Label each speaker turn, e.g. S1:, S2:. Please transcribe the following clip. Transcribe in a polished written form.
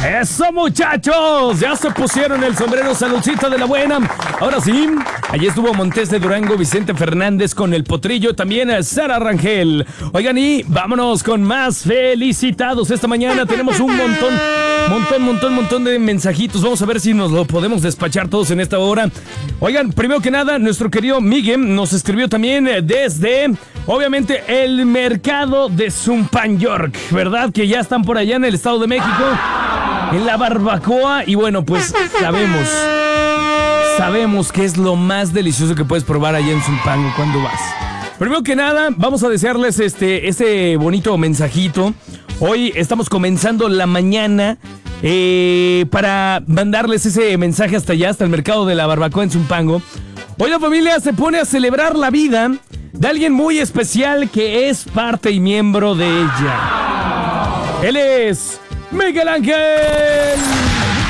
S1: ¡Eso, muchachos! Ya se pusieron el sombrero, saludcita de la buena. Ahora sí, allí estuvo Montes de Durango, Vicente Fernández con el potrillo, también Sara Rangel. Oigan, y vámonos con más felicitados. Esta mañana tenemos un montón de mensajitos. Vamos a ver si nos lo podemos despachar todos en esta hora. Oigan, primero que nada, nuestro querido Miguel nos escribió también desde, obviamente, el mercado de Zumpan York, ¿verdad? Que ya están por allá en el Estado de México, en la barbacoa. Y bueno, pues sabemos que es lo más delicioso que puedes probar allá en Zumpango cuando vas. Primero que nada, vamos a desearles este bonito mensajito. Hoy estamos comenzando la mañana para mandarles ese mensaje hasta allá, hasta el mercado de la barbacoa en Zumpango. Hoy la familia se pone a celebrar la vida de alguien muy especial que es parte y miembro de ella. Él es Miguel Ángel